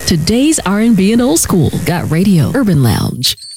Today's R&B and old school. Got radio. Urban Lounge.